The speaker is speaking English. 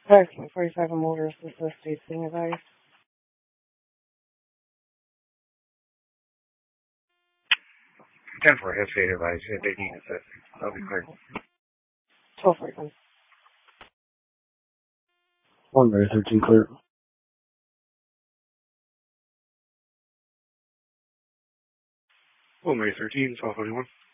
Parking 47 motorist assist state being advised. 10-4 has state advised. They need assist. That'll be clear. 12 frequent. 1 Mary 13 clear. 1 Mary 13, 1221.